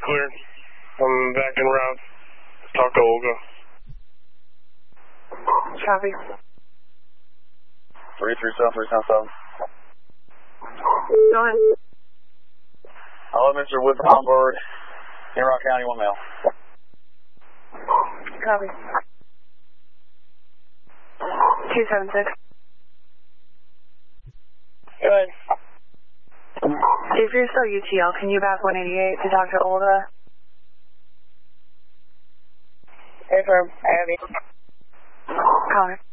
cleared. I'm back en route. Talk to Olga. Copy. 337. Go ahead. Hello, Mr. Woodford on board. Rock County, 1 mile. Copy. 276. Go ahead. If you're still UTL, can you back 188 to talk to Olga? Affirm. I have you. Call her.